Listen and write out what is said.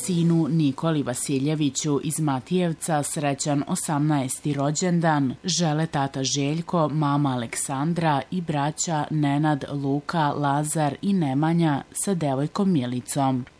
sinu Nikoli Vasiljeviću iz Matijevca srećan 18. rođendan žele tata Željko, mama Aleksandra i braća Nenad, Luka, Lazar i Nemanja sa devojkom Milicom.